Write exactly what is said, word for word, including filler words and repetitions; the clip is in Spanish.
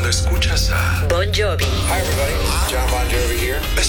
cuando escuchas a Bon Jovi. Hi everybody, John Bon Jovi here.